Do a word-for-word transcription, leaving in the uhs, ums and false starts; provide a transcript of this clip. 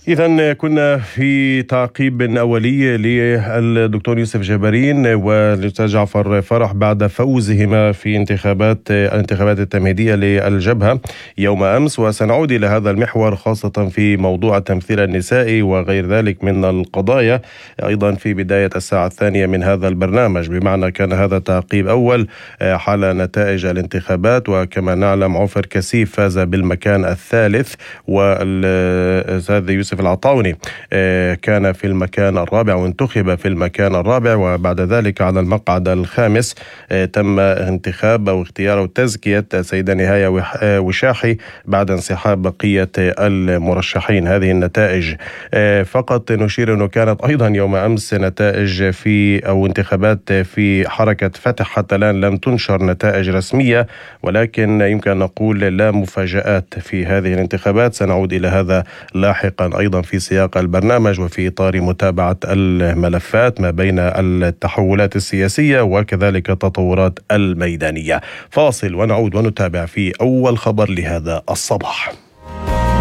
إذن كنا في تعقيب أولي للدكتور يوسف جبارين والأستاذ جعفر فرح بعد فوزهما في انتخابات الانتخابات التمهيدية للجبهة يوم أمس، وسنعود إلى هذا المحور خاصة في موضوع التمثيل النسائي وغير ذلك من القضايا أيضا في بداية الساعة الثانية من هذا البرنامج. بمعنى كان هذا تعقيب أول حال نتائج الانتخابات، وكما نعلم عوفر كسيف فاز بالمكان الثالث، والأستاذ يوسف العطاوني كان في المكان الرابع وانتخب في المكان الرابع، وبعد ذلك على المقعد الخامس تم انتخاب أو اختيار وتزكية السيدة نهاية وشاحي بعد انسحاب بقية المرشحين. هذه النتائج فقط نشير أنه كانت أيضا يوم أمس نتائج في أو انتخابات في حركة فتح، حتى الآن لم تنشر نتائج رسمية، ولكن يمكن أن نقول لا مفاجآت في هذه الانتخابات. سنعود إلى هذا لاحقا أيضا في سياق البرنامج وفي إطار متابعة الملفات ما بين التحولات السياسية وكذلك التطورات الميدانية. فاصل ونعود ونتابع في أول خبر لهذا الصباح.